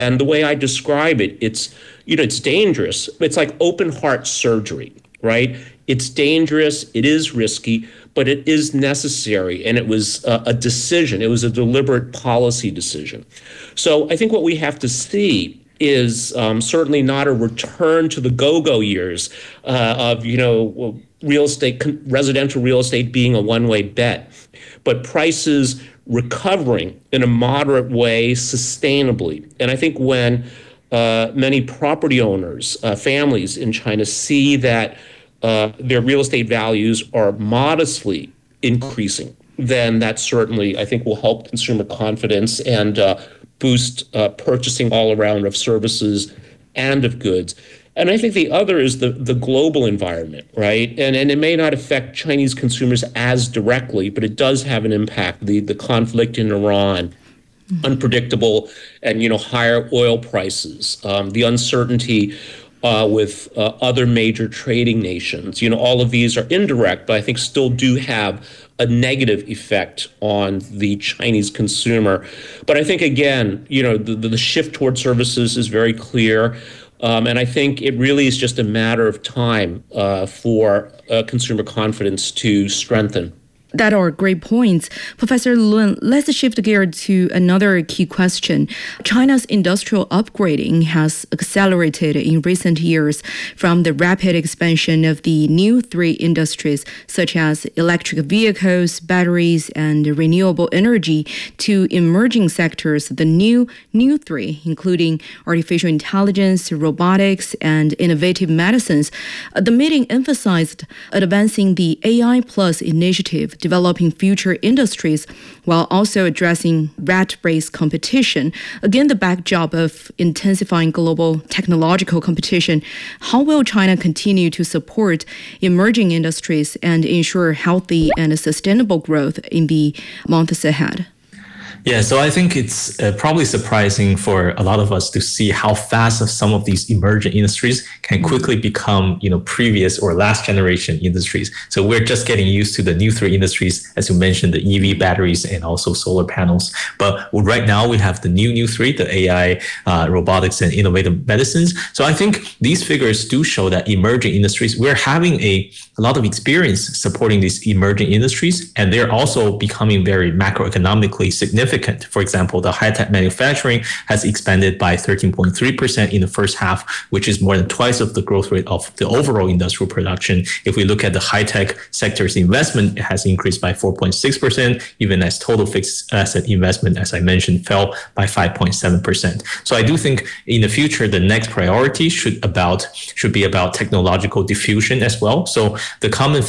And the way I describe it, it's dangerous. It's like open heart surgery, right? It's dangerous, it is risky, but it is necessary. And it was a decision, it was a deliberate policy decision. So I think what we have to see is certainly not a return to the go-go years of, residential real estate being a one-way bet, but prices recovering in a moderate way sustainably. And I think when many property owners, families in China see that their real estate values are modestly increasing, then that certainly, I think, will help consumer confidence and boost purchasing all around of services and of goods. And I think the other is the global environment, right? And it may not affect Chinese consumers as directly, but it does have an impact. The conflict in Iran, unpredictable and higher oil prices, the uncertainty with other major trading nations. All of these are indirect, but I think still do have a negative effect on the Chinese consumer. But I think, again, the shift toward services is very clear. And I think it really is just a matter of time for consumer confidence to strengthen. That are great points. Professor Lun, let's shift gear to another key question. China's industrial upgrading has accelerated in recent years from the rapid expansion of the new three industries, such as electric vehicles, batteries, and renewable energy, to emerging sectors, the new three, including artificial intelligence, robotics, and innovative medicines. The meeting emphasized advancing the AI Plus initiative, developing future industries while also addressing rat-based competition. Again, the backdrop of intensifying global technological competition, how will China continue to support emerging industries and ensure healthy and sustainable growth in the months ahead? Yeah, so I think it's probably surprising for a lot of us to see how fast some of these emerging industries can quickly become, previous or last generation industries. So we're just getting used to the new three industries, as you mentioned, the EV batteries and also solar panels. But right now we have the new three, the AI, robotics, and innovative medicines. So I think these figures do show that emerging industries, we're having a lot of experience supporting these emerging industries, and they're also becoming very macroeconomically significant. For example, the high-tech manufacturing has expanded by 13.3% in the first half, which is more than twice of the growth rate of the overall industrial production. If we look at the high-tech sector's investment, it has increased by 4.6%, even as total fixed asset investment, as I mentioned, fell by 5.7%. So I do think in the future, the next priority should be about technological diffusion as well. So the common